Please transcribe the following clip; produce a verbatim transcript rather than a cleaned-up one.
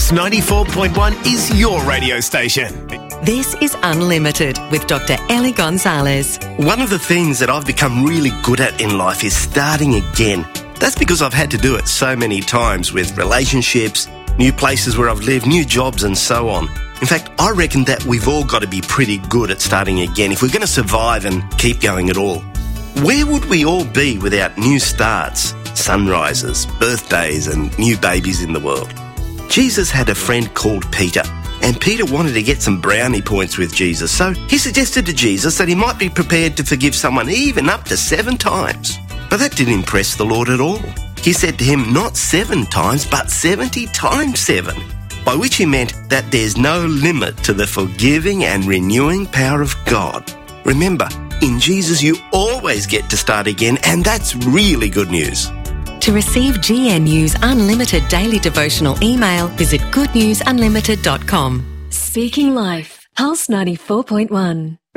Pulse ninety-four point one is your radio station. This is Unlimited with Doctor Ellie Gonzalez. One of the things that I've become really good at in life is starting again. That's because I've had to do it so many times with relationships, new places where I've lived, new jobs and so on. In fact, I reckon that we've all got to be pretty good at starting again if we're going to survive and keep going at all. Where would we all be without new starts, sunrises, birthdays and new babies in the world? Jesus had a friend called Peter, and Peter wanted to get some brownie points with Jesus, so he suggested to Jesus that he might be prepared to forgive someone even up to seven times. But that didn't impress the Lord at all. He said to him, not seven times, but seventy times seven, by which he meant that there's no limit to the forgiving and renewing power of God. Remember, in Jesus you always get to start again, and that's really good news. To receive G N U's unlimited daily devotional email, visit good news unlimited dot com. Speaking Life, Pulse ninety-four point one.